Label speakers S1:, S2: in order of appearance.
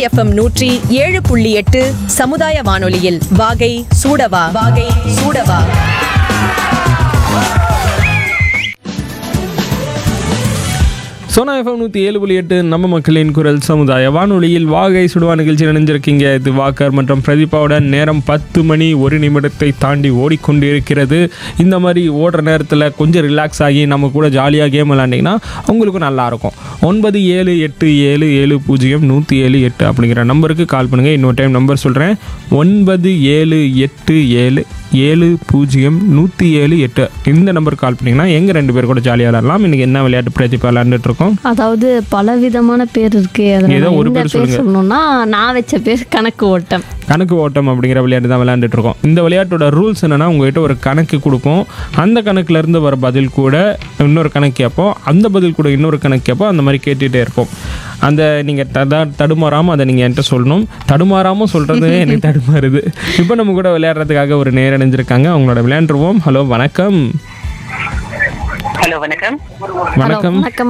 S1: FM 107.8 சமுதாய வானொலியில் வாகை சூடவா.
S2: சோனா எஃப்எம் 107.8 நம்ம மக்களின் குரல் சமுதாய வானொலியில் வாகை சுடுவா நிகழ்ச்சி நினைஞ்சிருக்கீங்க. இது வாக்கர் மற்றும் பிரதீபாவுடன். நேரம் 10 மணி 1 நிமிடத்தை தாண்டி ஓடிக்கொண்டு இருக்கிறது. இந்த மாதிரி ஓடுற நேரத்தில் கொஞ்சம் ரிலாக்ஸ் ஆகி நம்ம கூட ஜாலியாக கேம் விளாண்டிங்கன்னா உங்களுக்கும் நல்லாயிருக்கும். 9787700178 அப்படிங்கிற நம்பருக்கு கால் பண்ணுங்கள். இன்னொரு டைம் நம்பர் சொல்கிறேன், 9787700178. இந்த நம்பருக்கு கால் பண்ணிங்கன்னா எங்கள் 2 பேர் கூட ஜாலியாக விளாடலாம். இன்றைக்கி என்ன விளையாட்டு பிரதீபா விளையாண்டுட்டு இருக்கோம்?
S3: அதாவது பல விதமான பேர் இருக்கு.
S2: ஏதோ ஒரு பேர்
S3: சொல்லணும்னா நான் வச்ச பேர் கணக்கு ஓட்டம்
S2: அப்படிங்கிற விளையாட்டு தான் விளையாண்டுட்டு இருக்கோம். இந்த விளையாட்டோட ரூல்ஸ் என்னன்னா, உங்ககிட்ட ஒரு கணக்கு கொடுப்போம். அந்த கணக்குல இருந்து வர பதில் கூட இன்னொரு கணக்கு கேட்போம். அந்த பதில் கூட இன்னொரு கணக்கு கேட்போம். அந்த மாதிரி கேட்டுகிட்டே இருப்போம். அந்த நீங்கள் தடுமாறாமல் அதை நீங்கள் என்கிட்ட சொல்லணும். தடுமாறாமல் சொல்கிறது எனக்கு தடுமாறுது. இப்போ நம்ம கூட விளையாடுறதுக்காக ஒரு நேரம் அடைஞ்சிருக்காங்க. அவங்களோட விளையாண்டுருவோம். ஹலோ, வணக்கம்.
S4: ஹலோ, வணக்கம்.
S2: வணக்கம்.